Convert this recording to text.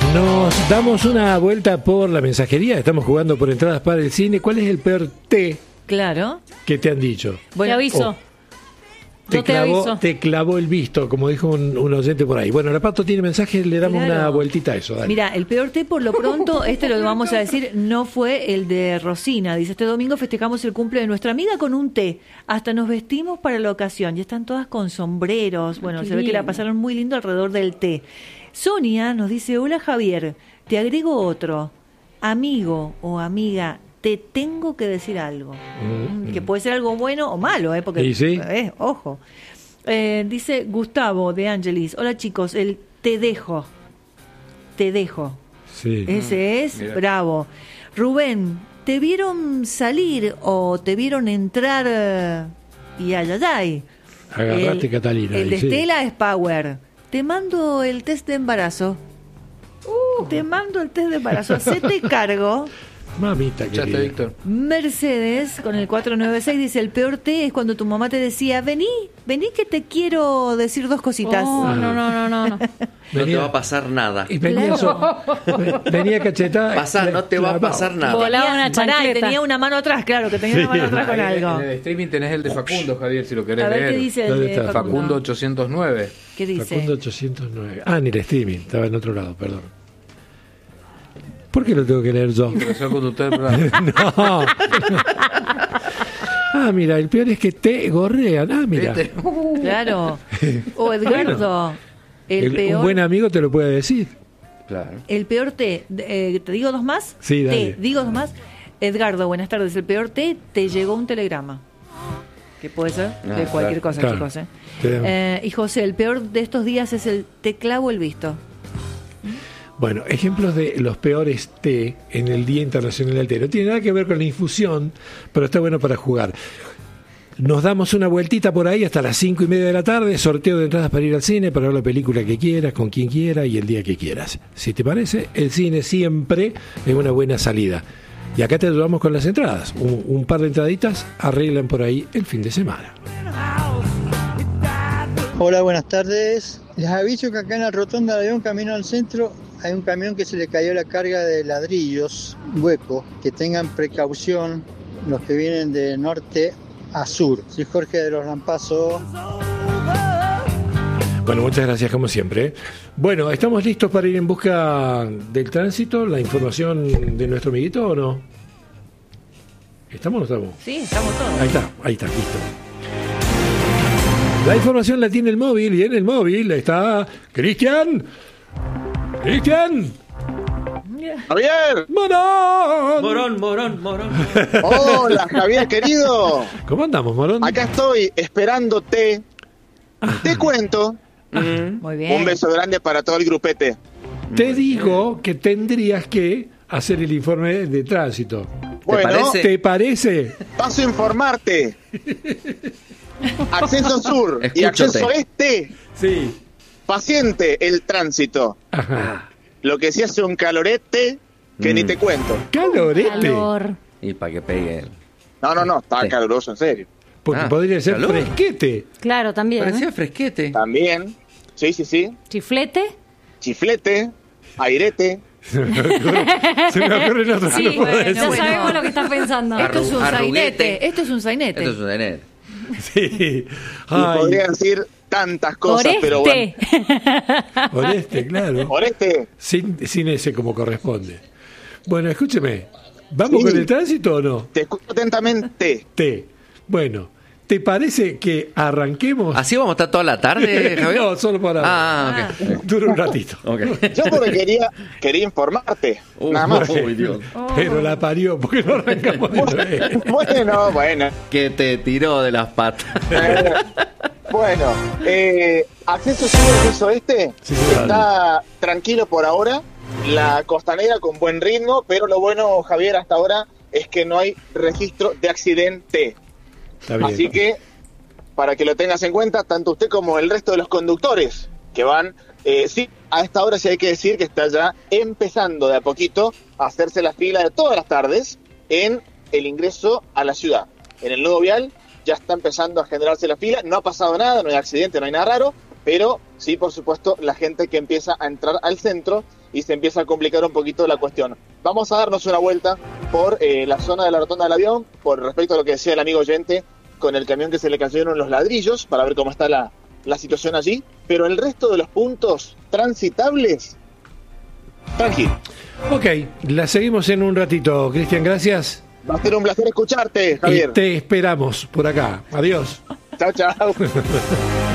Nos damos una vuelta por la mensajería. Estamos jugando por entradas para el cine. ¿Cuál es el peor té Claro. que te han dicho? Bueno, te aviso. Te clavó el visto, como dijo un oyente por ahí. Bueno, la Pato tiene mensajes, le damos una vueltita a eso. Dale. Mira, el peor té por lo pronto, lo vamos a decir, no fue el de Rosina. Dice, este domingo festejamos el cumple de nuestra amiga con un té. Hasta nos vestimos para la ocasión. Y están todas con sombreros. Bueno, se ve que la pasaron muy lindo alrededor del té. Sonia nos dice, hola Javier, te agrego otro. Amigo o amiga, te tengo que decir algo. Que puede ser algo bueno o malo, porque ¿sí? Ojo. Dice Gustavo de Angelis, hola chicos, el te dejo. Sí. Ese es bravo. Rubén, ¿te vieron salir o te vieron entrar? Y ay. Agarraste, Catalina. El de Estela es Power. Te mando el test de embarazo. Te mando el test de embarazo. Hacete cargo. Mamita querida. Víctor. Mercedes, con el 496, dice, el peor té es cuando tu mamá te decía, vení que te quiero decir dos cositas. Oh, no. No te va a pasar nada. Y venía, venía cachetada. No te va a pasar nada. Volaba una chancleta. Tenía una mano atrás, claro, que tenía una mano atrás con algo. En el streaming tenés el de Facundo, Javier, si lo querés A ver leer. qué dice el de Facundo 809. ¿Qué dice? Facundo 809. En el streaming, estaba en otro lado, perdón. ¿Por qué lo tengo que leer yo? Porque soy conductor del programa. No. Mira, el peor es que te gorrean. Mira. Claro. O Edgardo, Un buen amigo te lo puede decir. Claro. El peor té, ¿te digo dos más? Sí, dale. Digo dos más. Edgardo, buenas tardes. El peor té, te llegó un telegrama. Que puede ser de cualquier cosa, claro. chicos. Y José, el peor de estos días es el te clavo el visto. Bueno, ejemplos de los peores té en el Día Internacional del Té. No tiene nada que ver con la infusión, pero está bueno para jugar. Nos damos una vueltita por ahí hasta las 5:30 de la tarde, sorteo de entradas para ir al cine, para ver la película que quieras, con quien quiera y el día que quieras. Si te parece, el cine siempre es una buena salida. Y acá te ayudamos con las entradas. Un par de entraditas arreglan por ahí el fin de semana. Hola, buenas tardes. Les aviso que acá en la rotonda de Avión, camino al centro, hay un camión que se le cayó la carga de ladrillos, hueco. Que tengan precaución los que vienen de norte a sur. Soy Jorge de los Lampazos. Bueno, muchas gracias como siempre. Bueno, ¿estamos listos para ir en busca del tránsito? ¿La información de nuestro amiguito o no? ¿Estamos o no estamos? Sí, estamos todos. Ahí está, listo. La información la tiene el móvil y en el móvil está Cristian. Javier. Morón. Hola, Javier, querido. ¿Cómo andamos, Morón? Acá estoy esperándote. Te cuento. Muy bien. Un beso grande para todo el grupete. Te digo que tendrías que hacer el informe de tránsito. Bueno, ¿Te parece? paso a informarte. Acceso sur y acceso este. Sí. Paciente el tránsito. Ajá. Lo que sí hace un calorete que ni te cuento. ¿Calorete? Calor. Y para que pegue él. No, está Sí. caluroso, en serio. Porque podría ser calor. fresquete. Claro, también. Parecía fresquete. También. Sí. Chiflete. Chiflete, airete. Se me ocurre otro. Sí, no puedo bueno, decir. ya sabemos lo que estás pensando. Esto es un Arruguete. sainete. Esto es un sainete. Esto es un DNR. Sí. Y Ay, podría decir tantas cosas, pero bueno. Oreste, claro. Oreste. Sin ese como corresponde. Bueno, escúcheme. ¿Vamos Sí. con el tránsito o no? Te escucho atentamente. Bueno, ¿te parece que arranquemos? ¿Así vamos a estar toda la tarde, Javier? No, solo para... Ok. Dura un ratito. Ok. Yo porque quería informarte. Nada más. Uy, Dios. Pero la parió, porque no arrancamos de una vez. Bueno. Que te tiró de las patas. Bueno, acceso sur, acceso este. Sí, señor. Está tranquilo por ahora. La costanera con buen ritmo, pero lo bueno, Javier, hasta ahora es que no hay registro de accidente. Está bien. Así que, para que lo tengas en cuenta, tanto usted como el resto de los conductores que van, sí, a esta hora sí hay que decir que está ya empezando de a poquito a hacerse la fila de todas las tardes en el ingreso a la ciudad. En el nudo vial ya está empezando a generarse la fila, no ha pasado nada, no hay accidente, no hay nada raro, pero sí, por supuesto, la gente que empieza a entrar al centro y se empieza a complicar un poquito la cuestión. Vamos a darnos una vuelta por la zona de la rotonda del avión, por respecto a lo que decía el amigo oyente, con el camión que se le cayeron los ladrillos, para ver cómo está la situación allí, pero el resto de los puntos transitables, tranquilo. Ok, la seguimos en un ratito, Cristian, gracias. Va a ser un placer escucharte, Y Javier. te esperamos por acá. Adiós. Chao, chao.